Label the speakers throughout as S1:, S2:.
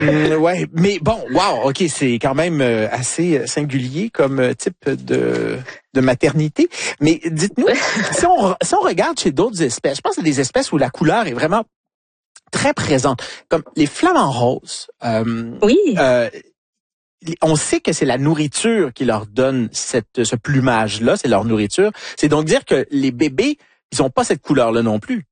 S1: Ouais, mais bon, wow, ok, c'est quand même assez singulier comme type de maternité. Mais dites-nous, si on regarde chez d'autres espèces, je pense à des espèces où la couleur est vraiment très présente, comme les flamants roses.
S2: Oui.
S1: On sait que c'est la nourriture qui leur donne ce plumage-là, c'est leur nourriture. C'est donc dire que les bébés, ils ont pas cette couleur-là non plus.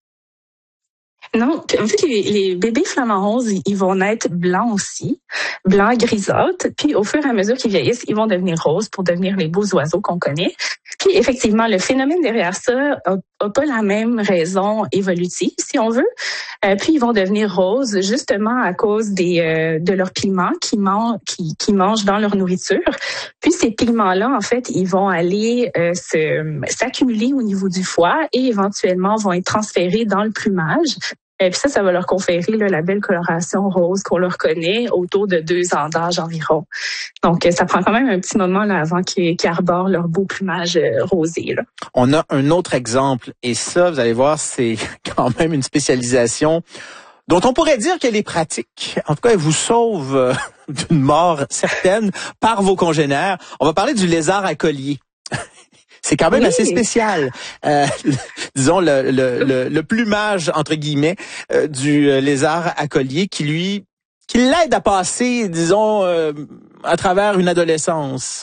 S2: Non, vu que les bébés flamants roses, ils vont naître blancs aussi, blancs grisâtres, puis au fur et à mesure qu'ils vieillissent, ils vont devenir roses pour devenir les beaux oiseaux qu'on connaît. Puis effectivement, le phénomène derrière ça a pas la même raison évolutive, si on veut. Puis ils vont devenir roses justement à cause de leurs pigments qu'ils mangent dans leur nourriture. Puis ces pigments-là, en fait, ils vont aller s'accumuler au niveau du foie et éventuellement vont être transférés dans le plumage. Et puis ça va leur conférer là, la belle coloration rose qu'on leur connaît autour de 2 ans d'âge environ. Donc, ça prend quand même un petit moment là, avant qu'ils arborent leur beau plumage rosé. Là.
S1: On a un autre exemple, et ça, vous allez voir, c'est quand même une spécialisation dont on pourrait dire qu'elle est pratique. En tout cas, elle vous sauve d'une mort certaine par vos congénères. On va parler du lézard à collier. C'est quand même assez spécial. Disons le plumage entre guillemets du lézard à collier qui l'aide à passer, disons, à travers une adolescence.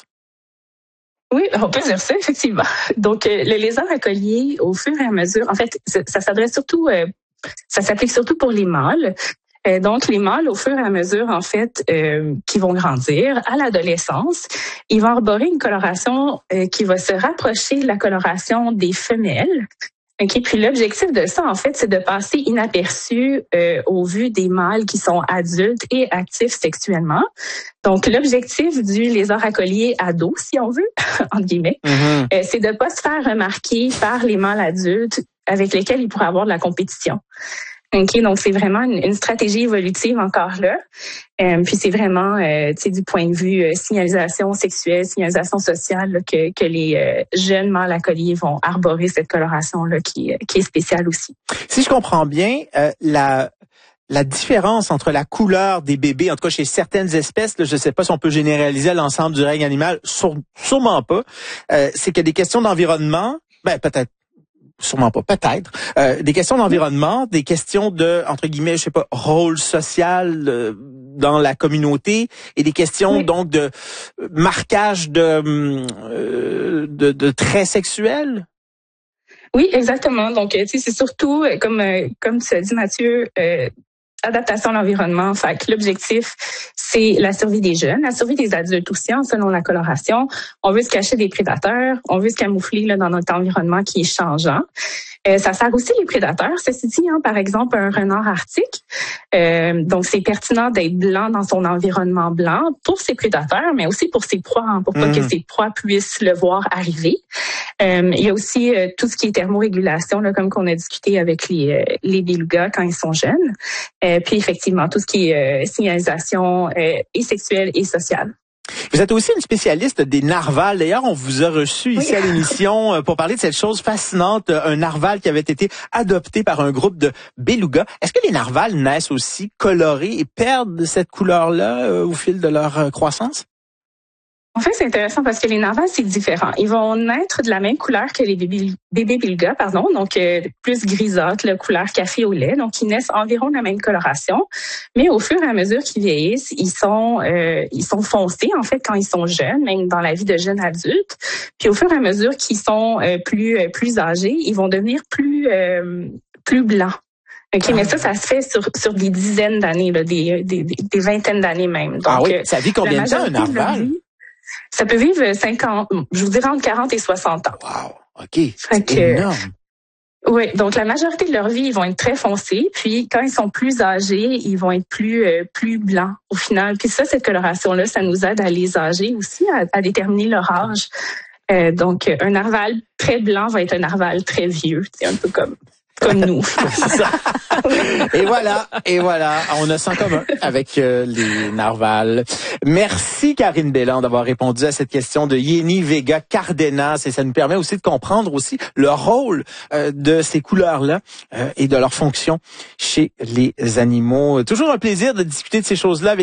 S2: Oui, on peut dire ça, effectivement. Donc, le lézard à collier, au fur et à mesure, en fait, ça s'adresse surtout, ça s'applique surtout pour les mâles. Donc, les mâles, au fur et à mesure, en fait, qui vont grandir à l'adolescence, ils vont arborer une coloration qui va se rapprocher de la coloration des femelles. Okay. Puis l'objectif de ça, en fait, c'est de passer inaperçu au vu des mâles qui sont adultes et actifs sexuellement. Donc, l'objectif du lézard à collier ado, si on veut, entre guillemets, c'est de pas se faire remarquer par les mâles adultes avec lesquels il pourrait avoir de la compétition. Okay, donc c'est vraiment une stratégie évolutive encore là. Puis c'est vraiment, du point de vue signalisation sexuelle, signalisation sociale, là, que les jeunes mâles à collier vont arborer cette coloration là qui est spéciale aussi.
S1: Si je comprends bien, la différence entre la couleur des bébés, en tout cas chez certaines espèces, là, je ne sais pas si on peut généraliser à l'ensemble du règne animal, sûrement pas. C'est qu'il y a des questions d'environnement, peut-être. Sûrement pas, peut-être. Des questions d'environnement, des questions de, entre guillemets, je sais pas, rôle social dans la communauté et des questions donc de marquage de traits sexuels.
S2: Oui, exactement. Donc, c'est surtout, comme tu as dit, Mathieu, adaptation à l'environnement. Fait que l'objectif, c'est la survie des jeunes, la survie des adultes aussi, selon la coloration. On veut se cacher des prédateurs, on veut se camoufler là, dans notre environnement qui est changeant. Ça sert aussi les prédateurs. Ceci dit, par exemple, un renard arctique. Donc, c'est pertinent d'être blanc dans son environnement blanc pour ses prédateurs, mais aussi pour ses proies, pour pas que ses proies puissent le voir arriver. Il y a aussi tout ce qui est thermorégulation, là, comme qu'on a discuté avec les belugas quand ils sont jeunes. Puis effectivement, tout ce qui est signalisation et sexuelle et sociale.
S1: Vous êtes aussi une spécialiste des narvals. D'ailleurs, on vous a reçu ici à l'émission pour parler de cette chose fascinante, un narval qui avait été adopté par un groupe de belugas. Est-ce que les narvals naissent aussi colorés et perdent cette couleur-là au fil de leur croissance?
S2: En fait, c'est intéressant parce que les narvals, c'est différent. Ils vont naître de la même couleur que les bébés belugas, donc plus grisâtres, la couleur café au lait. Donc, ils naissent environ de la même coloration. Mais au fur et à mesure qu'ils vieillissent, ils sont foncés, en fait, quand ils sont jeunes, même dans la vie de jeunes adultes. Puis au fur et à mesure qu'ils sont plus âgés, ils vont devenir plus blancs. OK, mais ça se fait sur des dizaines d'années, là, des vingtaines d'années même. Donc,
S1: ça vit combien de temps, un narval?
S2: Ça peut vivre 50, je vous dirais entre 40 et 60 ans.
S1: Wow, OK, c'est énorme.
S2: Oui, donc la majorité de leur vie, ils vont être très foncés. Puis quand ils sont plus âgés, ils vont être plus blancs au final. Puis ça, cette coloration-là, ça nous aide à les âger aussi, à déterminer leur âge. Donc un narval très blanc va être un narval très vieux, c'est un peu comme nous.
S1: C'est ça. Et voilà, on a ça en commun avec les narvals. Merci Karine Bélan d'avoir répondu à cette question de Yéni Vega Cardenas et ça nous permet aussi de comprendre aussi le rôle de ces couleurs-là et de leur fonction chez les animaux. Toujours un plaisir de discuter de ces choses-là avec